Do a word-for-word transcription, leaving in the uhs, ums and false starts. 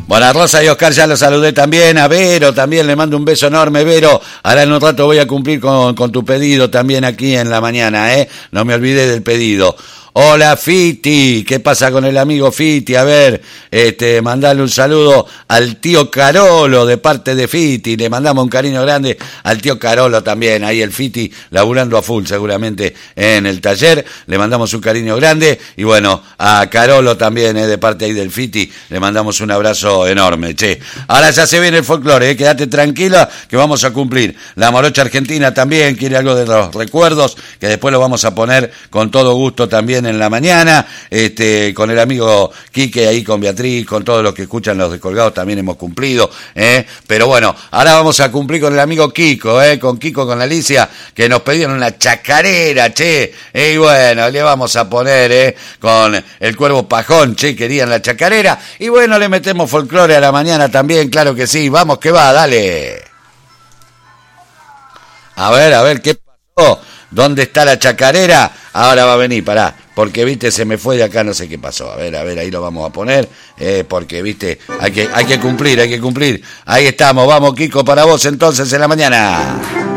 Bueno, a Rosa y Oscar ya los saludé también, a Vero también le mando un beso enorme, Vero. Ahora en un rato voy a cumplir con, con tu pedido también aquí en la mañana, ¿eh? No me olvidé del pedido. Hola Fiti, ¿qué pasa con el amigo Fiti? A ver, este, mandale un saludo al tío Carolo de parte de Fiti, le mandamos un cariño grande al tío Carolo también, ahí el Fiti laburando a full seguramente en el taller, le mandamos un cariño grande y bueno, a Carolo también, eh, de parte ahí del Fiti, le mandamos un abrazo enorme, che. Ahora ya se viene el folclore, eh, quédate tranquila que vamos a cumplir. La morocha argentina también quiere algo de los recuerdos, que después lo vamos a poner con todo gusto también en la mañana, este, con el amigo Quique ahí, con Beatriz, con todos los que escuchan los descolgados también hemos cumplido, ¿eh? Pero bueno, ahora vamos a cumplir con el amigo Kiko, ¿eh? Con Kiko, con Alicia, que nos pidieron una chacarera, che, y bueno, le vamos a poner, ¿eh? Con el Cuervo Pajón, che, querían la chacarera, y bueno, le metemos folclore a la mañana también, claro que sí, vamos que va, dale. A ver, a ver, ¿qué pasó? ¿Dónde está la chacarera? Ahora va a venir, pará, porque, viste, se me fue de acá, no sé qué pasó. A ver, a ver, ahí lo vamos a poner, eh, porque, viste, hay que, hay que cumplir, hay que cumplir. Ahí estamos, vamos, Kiko, para vos entonces en la mañana.